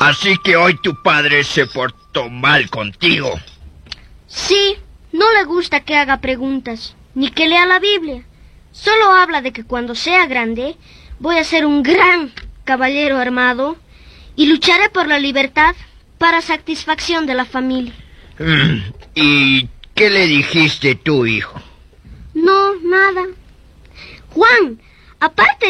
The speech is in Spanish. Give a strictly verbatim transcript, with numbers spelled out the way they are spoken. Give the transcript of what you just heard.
Así que hoy tu padre se portó mal contigo. Sí, no le gusta que haga preguntas, ni que lea la Biblia. Solo habla de que cuando sea grande voy a ser un gran caballero armado y lucharé por la libertad para satisfacción de la familia. ¿Y qué le dijiste tú, hijo? No, nada. Juan, aparte